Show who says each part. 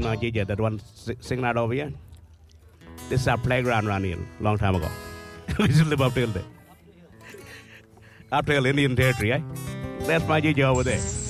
Speaker 1: my JJ, that one sing out over here. This is our playground around here, long time ago. We used to live up till there. Up till Indian territory, eh? That's my JJ over there.